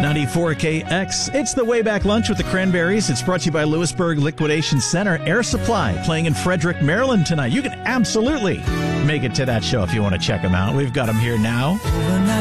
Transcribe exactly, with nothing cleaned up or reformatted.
ninety-four K X. It's the Way Back Lunch with the Cranberries. It's brought to you by Lewisburg Liquidation Center Air Supply, playing in Frederick, Maryland tonight. You can absolutely make it to that show if you want to check them out. We've got them here now.